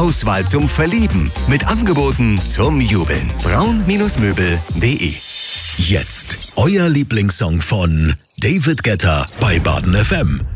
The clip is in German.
Auswahl zum Verlieben. Mit Angeboten zum Jubeln. braun-möbel.de. Jetzt euer Lieblingssong von David Guetta bei Baden FM.